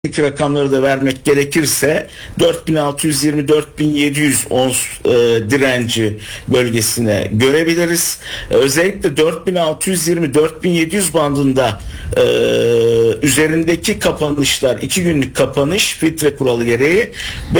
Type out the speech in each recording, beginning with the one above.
rakamları da vermek gerekirse 4620-4700 ons direnci bölgesine görebiliriz. Özellikle 4620-4700 bandında üzerindeki kapanışlar, 2 günlük kapanış filtre kuralı gereği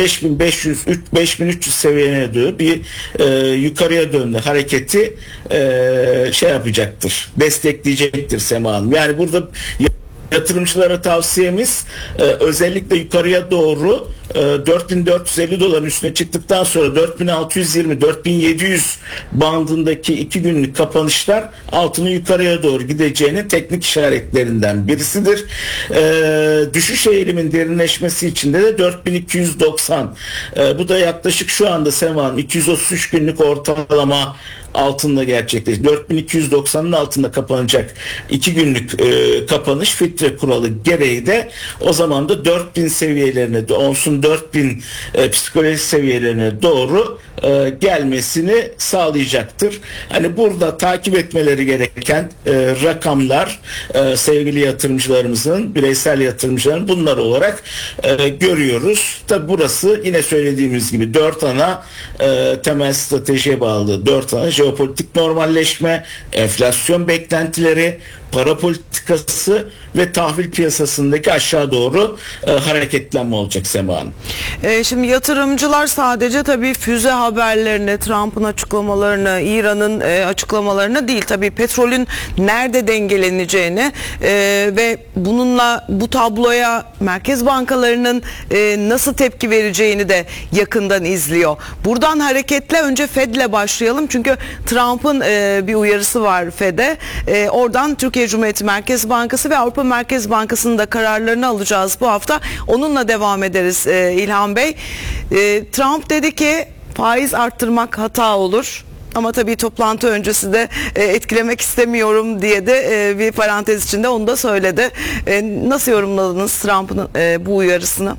5500-5300 seviyene doğru bir yukarıya dönme hareketi şey yapacaktır, destekleyecektir Sema Hanım. Yani burada yatırımcılara tavsiyemiz özellikle yukarıya doğru 4450 doların üstüne çıktıktan sonra 4620-4700 bandındaki 2 günlük kapanışlar altının yukarıya doğru gideceğinin teknik işaretlerinden birisidir. Düşüş eğilimin derinleşmesi için de 4290, bu da yaklaşık şu anda Sema'nın 233 günlük ortalama altında gerçekleşti. 4290'ın altında kapanacak 2 günlük kapanış filtre kuralı gereği de o zaman da 4000 seviyelerine de onsun 4000 psikolojik seviyelerine doğru gelmesini sağlayacaktır. Hani burada takip etmeleri gereken rakamlar sevgili yatırımcılarımızın, bireysel yatırımcıların bunlar olarak görüyoruz. Tabi burası yine söylediğimiz gibi 4 ana temel stratejiye bağlı 4 ana jeopolitik normalleşme, enflasyon beklentileri, para politikası ve tahvil piyasasındaki aşağı doğru hareketlenme olacak Sema Hanım. Şimdi yatırımcılar sadece tabii füze haberlerini, Trump'ın açıklamalarını, İran'ın açıklamalarını değil, tabii petrolün nerede dengeleneceğini ve bununla bu tabloya merkez bankalarının nasıl tepki vereceğini de yakından izliyor. Buradan hareketle önce Fed'le başlayalım. Çünkü Trump'ın bir uyarısı var Fed'e. Oradan Türkiye Cumhuriyeti Merkez Bankası ve Avrupa Merkez Bankası'nın da kararlarını alacağız bu hafta. Onunla devam ederiz İlhan Bey. Trump dedi ki faiz arttırmak hata olur. Ama tabii toplantı öncesi de etkilemek istemiyorum diye de bir parantez içinde onu da söyledi. Nasıl yorumladınız Trump'ın bu uyarısını?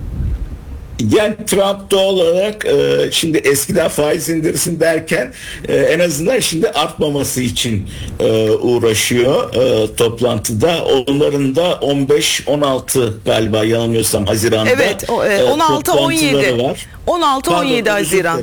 Yani Trump doğal olarak şimdi eskiden faiz indirsin derken en azından şimdi artmaması için uğraşıyor toplantıda. Onların da 15-16 galiba yanılmıyorsam Haziran'da. Evet, 16-17 var. 16-17 Haziran.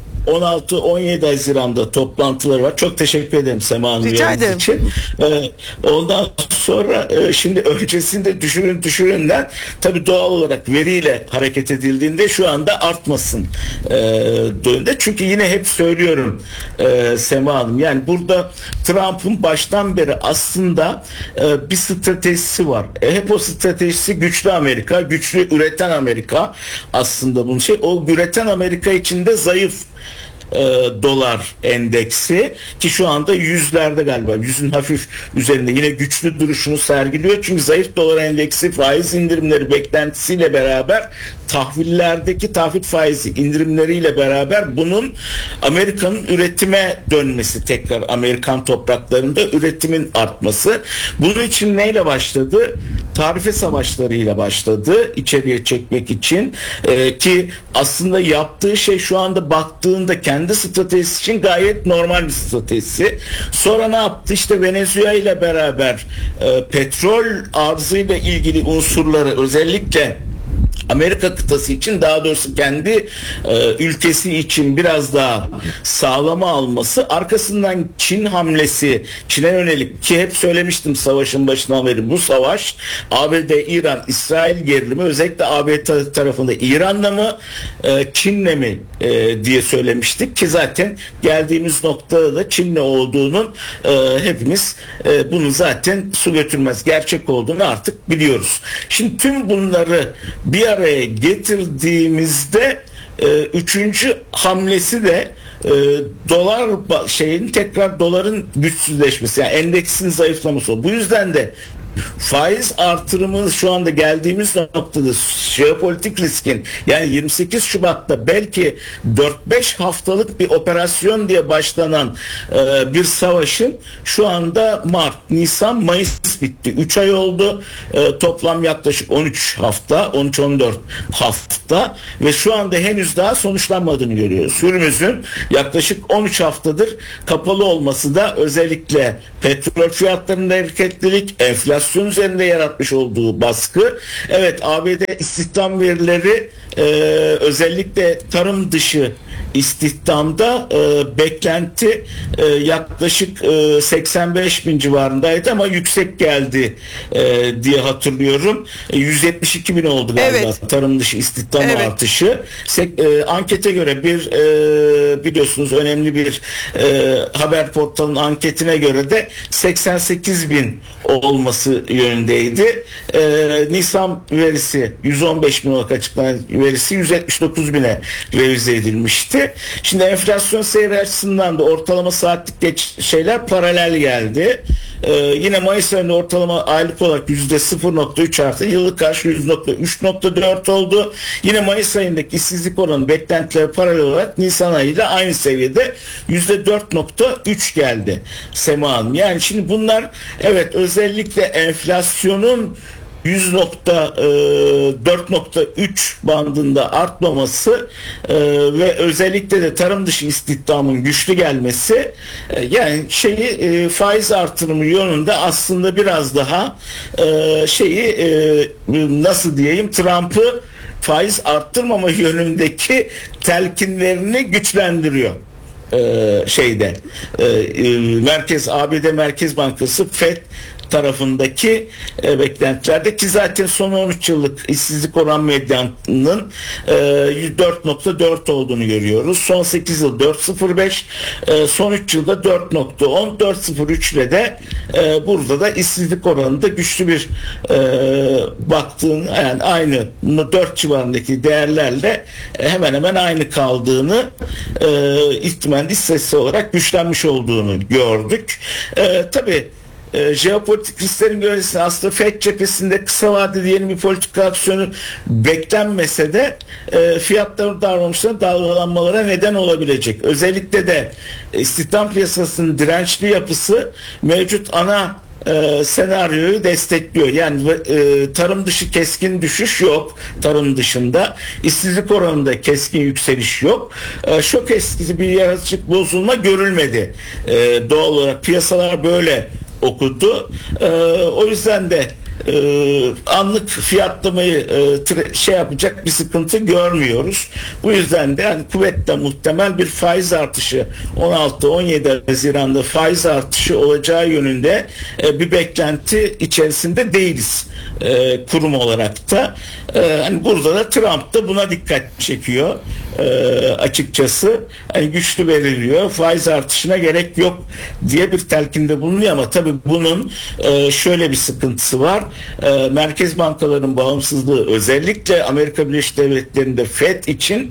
16-17 Haziran'da toplantıları var. Çok teşekkür ederim Sema Hanım için. Ondan sonra şimdi öncesinde düşününden tabii doğal olarak veriyle hareket edildiğinde şu anda artmasın döndü. Çünkü yine hep söylüyorum Sema Hanım, yani burada Trump'ın baştan beri aslında bir stratejisi var. Hep o stratejisi güçlü Amerika, güçlü üreten Amerika aslında bunun o üreten Amerika içinde zayıf dolar endeksi ki şu anda yüzlerde galiba yüzün hafif üzerinde yine güçlü duruşunu sergiliyor. Çünkü zayıf dolar endeksi faiz indirimleri beklentisiyle beraber tahvillerdeki tahvil faizi indirimleriyle beraber bunun Amerika'nın üretime dönmesi, tekrar Amerikan topraklarında üretimin artması. Bunun için neyle başladı? Tarife savaşlarıyla başladı içeriye çekmek için ki aslında yaptığı şey şu anda baktığında kendi stratejisi için gayet normal bir stratejisi. Sonra ne yaptı? İşte Venezuela ile beraber petrol arzıyla ilgili unsurları özellikle Amerika kıtası için, daha doğrusu kendi ülkesi için biraz daha sağlama alması, arkasından Çin hamlesi, Çin'e yönelik ki hep söylemiştim savaşın başından beri bu savaş ABD, İran, İsrail gerilimi özellikle ABD tarafında İran'la mı Çin'le mi diye söylemiştik ki zaten geldiğimiz noktada da Çin'le olduğunun hepimiz bunu zaten su götürmez gerçek olduğunu artık biliyoruz. Şimdi tüm bunları bir araya getirdiğimizde üçüncü hamlesi de dolar tekrar doların güçsüzleşmesi, yani endeksin zayıflaması. Bu yüzden de faiz artırımı şu anda geldiğimiz noktada jeopolitik riskin, yani 28 Şubat'ta belki 4-5 haftalık bir operasyon diye başlanan bir savaşın şu anda Mart, Nisan, Mayıs bitti. 3 ay oldu. Toplam yaklaşık 13 hafta, 13-14 hafta ve şu anda henüz daha sonuçlanmadığını görüyoruz. Hürmüz'ün yaklaşık 13 haftadır kapalı olması da özellikle petrol fiyatlarında hareketlilik, enflasyon enflasyon üzerinde yaratmış olduğu baskı. Evet, ABD istihdam verileri özellikle tarım dışı istihdamda beklenti yaklaşık 85 bin civarındaydı ama yüksek geldi diye hatırlıyorum. 172 bin oldu galiba, evet, tarım dışı istihdam, evet, artışı. Ankete göre biliyorsunuz önemli bir haber portalının anketine göre de 88 bin olması yönündeydi. Nisan verisi 115 bin olarak açıklanan verisi 179 bine revize edilmişti. Şimdi enflasyon seyri açısından da ortalama saatlik şeyler paralel geldi. Yine Mayıs ayında ortalama aylık olarak %0.3 arttı. Yıllık karşı %3.4 oldu. Yine Mayıs ayındaki işsizlik oranı beklentileri paralel olarak Nisan ayıyla aynı seviyede %4.3 geldi Sema Hanım. Yani şimdi bunlar, evet, özellikle enflasyonun 4.3 bandında artmaması ve özellikle de tarım dışı istihdamın güçlü gelmesi yani faiz artırımı yönünde aslında biraz daha nasıl diyeyim, Trump'ı faiz arttırmama yönündeki telkinlerini güçlendiriyor. ABD Merkez Bankası FED tarafındaki beklentilerde, ki zaten son 13 yıllık işsizlik oran medyanının 4.4 olduğunu görüyoruz. Son 8 yıl 4.05, son 3 yılda 4.10, 4.03 ile de burada da işsizlik oranında güçlü bir baktığın, yani aynı 4 civarındaki değerlerle hemen hemen aynı kaldığını, ihtimal hissesi olarak güçlenmiş olduğunu gördük. Tabii jeopolitik risklerin gölgesinde aslında FED cephesinde kısa vadeli yeni bir politika aksiyonu beklenmese de fiyatların davranışlarına dalgalanmalara neden olabilecek. Özellikle de istihdam piyasasının dirençli yapısı mevcut ana senaryoyu destekliyor. Yani tarım dışı keskin düşüş yok. Tarım dışında işsizlik oranında keskin yükseliş yok. Şok etkisi bir yaratıcılık bozulma görülmedi. Doğal olarak piyasalar böyle okudu. O yüzden de anlık fiyatlamayı yapacak bir sıkıntı görmüyoruz. Bu yüzden de yani kuvvetle muhtemel bir faiz artışı 16-17 Haziran'da faiz artışı olacağı yönünde bir beklenti içerisinde değiliz kurum olarak da. Hani burada da Trump da buna dikkat çekiyor. Açıkçası hani güçlü veriliyor, faiz artışına gerek yok diye bir telkinde bulunuyor ama tabii bunun şöyle bir sıkıntısı var. Merkez bankaların bağımsızlığı özellikle Amerika Birleşik Devletleri'nde FED için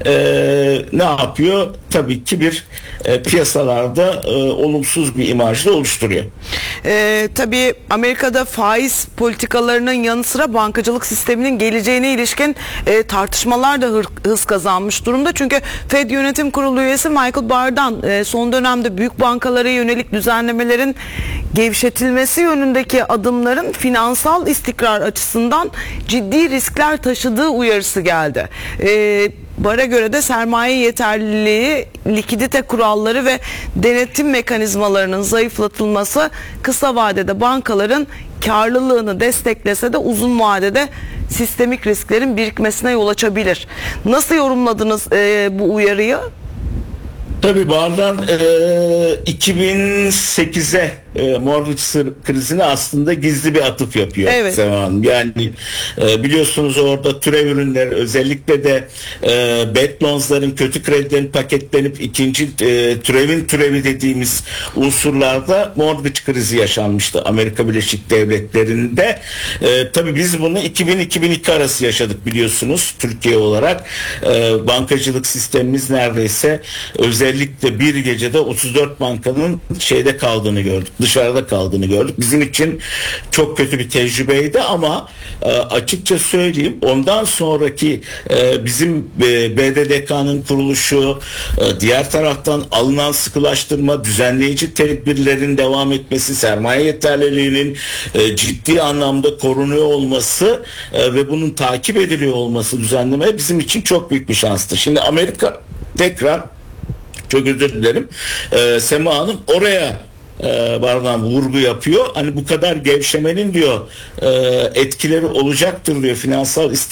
ne yapıyor? Tabii ki bir piyasalarda olumsuz bir imaj da oluşturuyor. Tabii Amerika'da faiz politikalarının yanı sıra bankacılık sisteminin geleceğine ilişkin tartışmalar da hız kazanmış durumda. Çünkü FED Yönetim Kurulu üyesi Michael Barr'dan son dönemde büyük bankalara yönelik düzenlemelerin gevşetilmesi yönündeki adımların finansal istikrar açısından ciddi riskler taşıdığı uyarısı geldi. Bar'a göre de sermaye yeterliliği, likidite kuralları ve denetim mekanizmalarının zayıflatılması kısa vadede bankaların karlılığını desteklese de uzun vadede sistemik risklerin birikmesine yol açabilir. Nasıl yorumladınız bu uyarıyı? Tabii Bar'dan 2008'e mortgage krizine aslında gizli bir atıf yapıyor. Evet. Yani biliyorsunuz orada türev ürünler, özellikle de bad loans'ların, kötü kredilerin paketlenip ikinci türevi dediğimiz unsurlarda mortgage krizi yaşanmıştı Amerika Birleşik Devletleri'nde. Tabii biz bunu 2000-2002 arası yaşadık biliyorsunuz Türkiye olarak. Bankacılık sistemimiz neredeyse özellikle bir gecede 34 bankanın kaldığını gördük. Dışarıda kaldığını gördük. Bizim için çok kötü bir tecrübeydi ama açıkça söyleyeyim, ondan sonraki bizim BDDK'nın kuruluşu, diğer taraftan alınan sıkılaştırma, düzenleyici tedbirlerin devam etmesi, sermaye yeterliliğinin ciddi anlamda korunuyor olması ve bunun takip ediliyor olması, düzenleme bizim için çok büyük bir şanstı. Şimdi Amerika tekrar, çok özür dilerim, Sema Hanım, oraya vurgu yapıyor. Hani bu kadar gevşemenin diyor etkileri olacaktır diyor finansal